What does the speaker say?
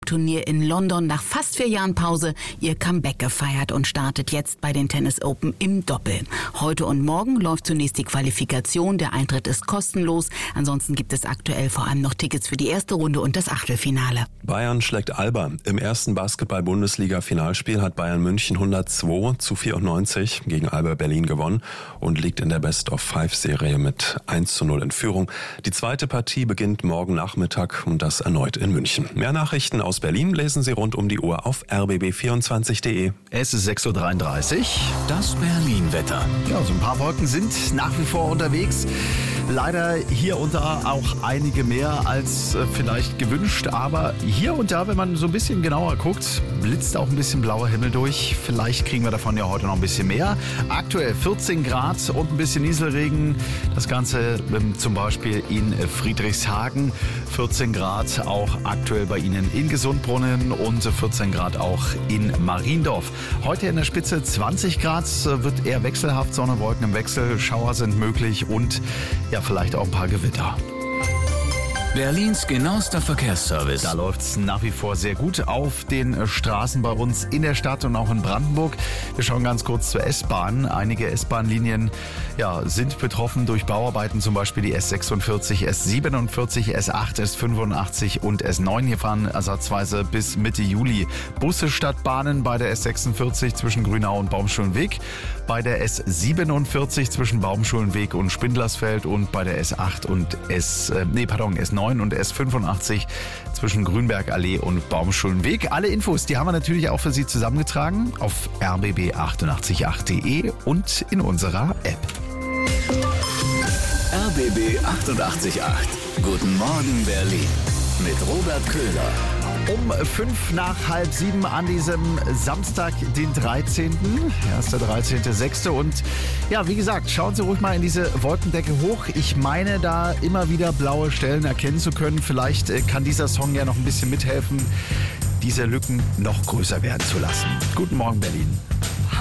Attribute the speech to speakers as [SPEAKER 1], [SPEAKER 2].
[SPEAKER 1] Tennisturnier in London nach fast 4 Jahren Pause ihr Comeback gefeiert und startet jetzt bei den Tennis Open im Doppel. Heute und morgen läuft zunächst die Qualifikation. Der Eintritt ist kostenlos. Ansonsten gibt es aktuell vor allem noch Tickets für die erste Runde und das Achtelfinale.
[SPEAKER 2] Bayern schlägt Alba. Im ersten Basketball-Bundesliga-Finalspiel hat Bayern München 102-94 gegen Alba Berlin gewonnen und liegt in der Best-of-5-Serie mit 1:0 in Führung. Die zweite Partie beginnt morgen Nachmittag und das erneut in München. Mehr Nachrichten aus Berlin lesen Sie rund um die Uhr auf rbb24.de.
[SPEAKER 3] Es ist 6:33 Uhr.
[SPEAKER 4] Das Berlin-Wetter.
[SPEAKER 3] Ja, so ein paar Wolken sind nach wie vor unterwegs. Leider hier und da auch einige mehr als vielleicht gewünscht. Aber hier und da, wenn man so ein bisschen genauer guckt, blitzt auch ein bisschen blauer Himmel durch. Vielleicht kriegen wir davon ja heute noch ein bisschen mehr. Aktuell 14 Grad und ein bisschen Nieselregen. Das Ganze zum Beispiel in Friedrichshagen. 14 Grad auch aktuell bei Ihnen in Gesundbrunnen und 14 Grad auch in Mariendorf. Heute in der Spitze 20 Grad, wird eher wechselhaft, Sonne, Wolken im Wechsel, Schauer sind möglich und ja, vielleicht auch ein paar Gewitter.
[SPEAKER 4] Berlins genauester Verkehrsservice.
[SPEAKER 3] Da läuft es nach wie vor sehr gut auf den Straßen bei uns in der Stadt und auch in Brandenburg. Wir schauen ganz kurz zur S-Bahn. Einige S-Bahn-Linien sind betroffen durch Bauarbeiten, zum Beispiel die S46, S47, S8, S85 und S9. Hier fahren ersatzweise bis Mitte Juli Busse statt Bahnen bei der S46 zwischen Grünau und Baumschulenweg, bei der S47 zwischen Baumschulenweg und Spindlersfeld und bei der S8 und S9 und S85 zwischen Grünbergallee und Baumschulenweg. Alle Infos, die haben wir natürlich auch für Sie zusammengetragen auf rbb888.de und in unserer App.
[SPEAKER 4] RBB 888. Guten Morgen Berlin. Mit Robert Köhler.
[SPEAKER 3] Um 6:05 an diesem Samstag, den 13. Ja, ist der 13.06. Und ja, wie gesagt, schauen Sie ruhig mal in diese Wolkendecke hoch. Ich meine, da immer wieder blaue Stellen erkennen zu können. Vielleicht kann dieser Song ja noch ein bisschen mithelfen, diese Lücken noch größer werden zu lassen. Guten Morgen, Berlin.